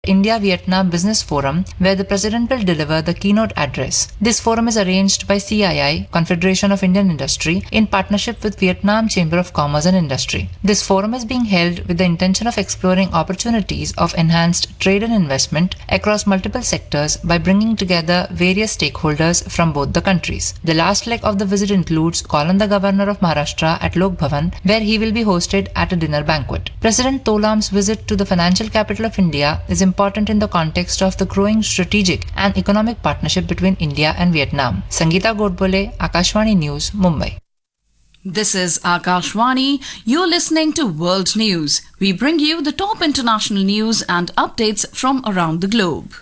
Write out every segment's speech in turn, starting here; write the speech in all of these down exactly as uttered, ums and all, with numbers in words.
India-Vietnam Business Forum, where the President will deliver the keynote address. This forum is arranged by C I I, Confederation of Indian Industry, in partnership with Vietnam Chamber of Commerce and Industry. This forum is being held with the intention of exploring opportunities of enhanced trade and investment across multiple sectors by bringing together various stakeholders from both the countries. The last leg of the visit includes calling the Governor of Maharashtra at Lok Bhavan, where he will be hosted at a dinner banquet. President Tolam's visit to the financial capital of India is important in the context of the growing strategic and economic partnership between India and Vietnam. Sangeeta Godbole, Akashvani News, Mumbai. This is Akashvani. You're listening to World News. We bring you the top international news and updates from around the globe.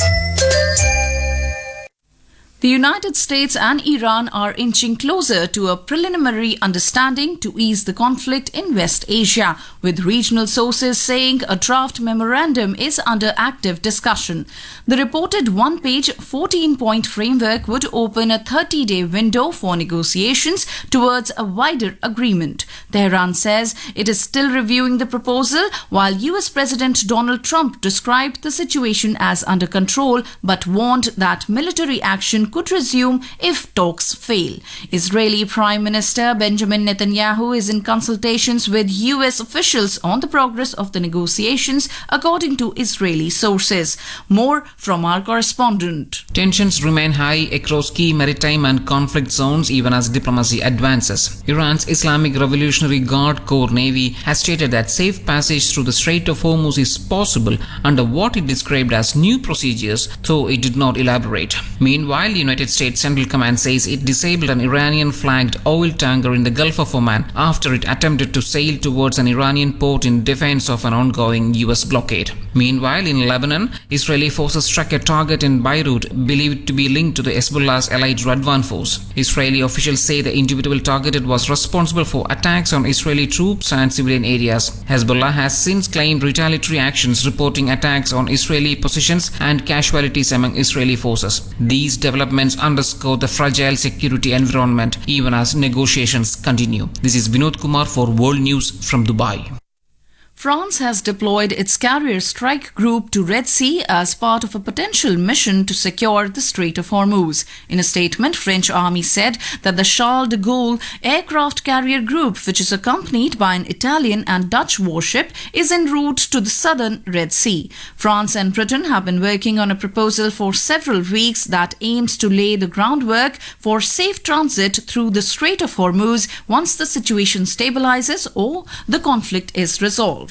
The United States and Iran are inching closer to a preliminary understanding to ease the conflict in West Asia, with regional sources saying a draft memorandum is under active discussion. The reported one-page, fourteen-point framework would open a thirty-day window for negotiations towards a wider agreement. Tehran says it is still reviewing the proposal, while U S President Donald Trump described the situation as under control but warned that military action could resume if talks fail. Israeli Prime Minister Benjamin Netanyahu is in consultations with U S officials on the progress of the negotiations, according to Israeli sources. More from our correspondent. Tensions remain high across key maritime and conflict zones even as diplomacy advances. Iran's Islamic Revolutionary Guard Corps Navy has stated that safe passage through the Strait of Hormuz is possible under what it described as new procedures, though it did not elaborate. Meanwhile, the United States Central Command says it disabled an Iranian-flagged oil tanker in the Gulf of Oman after it attempted to sail towards an Iranian port in defense of an ongoing U S blockade. Meanwhile, in Lebanon, Israeli forces struck a target in Beirut believed to be linked to the Hezbollah's allied Radwan force. Israeli officials say the individual targeted was responsible for attacks on Israeli troops and civilian areas. Hezbollah has since claimed retaliatory actions, reporting attacks on Israeli positions and casualties among Israeli forces. These developments underscore the fragile security environment even as negotiations continue. This is Vinod Kumar for World News from Dubai. France has deployed its carrier strike group to Red Sea as part of a potential mission to secure the Strait of Hormuz. In a statement, French army said that the Charles de Gaulle aircraft carrier group, which is accompanied by an Italian and Dutch warship, is en route to the southern Red Sea. France and Britain have been working on a proposal for several weeks that aims to lay the groundwork for safe transit through the Strait of Hormuz once the situation stabilizes or the conflict is resolved.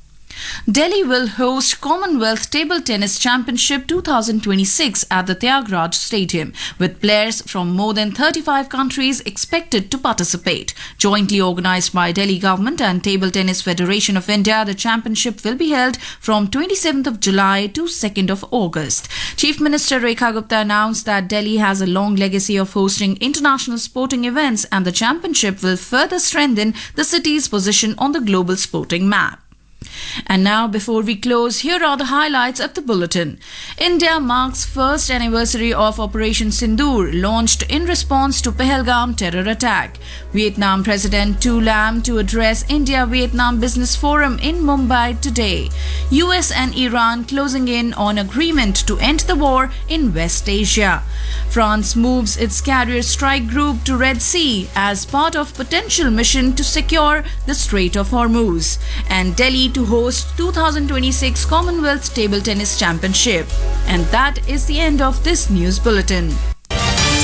Delhi will host Commonwealth Table Tennis Championship twenty twenty-six at the Tyagaraja Stadium, with players from more than thirty-five countries expected to participate. Jointly organized by Delhi Government and Table Tennis Federation of India, the championship will be held from twenty-seventh of July to second of August. Chief Minister Rekha Gupta announced that Delhi has a long legacy of hosting international sporting events, and the championship will further strengthen the city's position on the global sporting map. And now, before we close, here are the highlights of the bulletin. India marks first anniversary of Operation Sindoor, launched in response to Pahalgam terror attack. Vietnam President Tu Lam to address India-Vietnam Business Forum in Mumbai today. U S and Iran closing in on agreement to end the war in West Asia. France moves its carrier strike group to Red Sea as part of potential mission to secure the Strait of Hormuz. And Delhi to host twenty twenty-six Commonwealth Table Tennis Championship. And that is the end of this news bulletin.